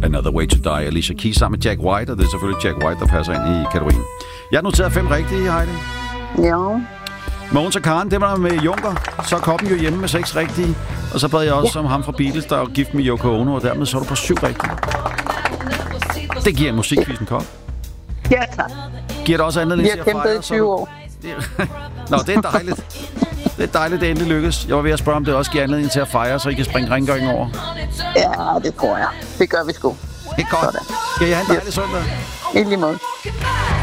Another Way to Die, Alicia Keys sammen med Jack White, og det er selvfølgelig Jack White, der passer ind i kategorien. Jeg har noteret 5 rigtige, Heidi. Ja. Mogens og Karen, det var med Junker. Så kom den jo hjemme med 6 rigtige. Og så bad jeg også om ham fra Beatles, der er gift med Yoko Ono, og dermed så er du på 7 rigtige. Det giver musikquizzen kop. Ja, tak. Giver det også anledning til at fejre? Vi har kæmpet i 20 år. Nå, det er dejligt. Det er dejligt, det endelig lykkes. Jeg var ved at spørge, om det også giver anledning til at fejre, så I kan springe rengøringen over. Ja, det tror jeg. Det gør vi sgu. Det er godt. Skal I have en dejlig søndag? I lige måde.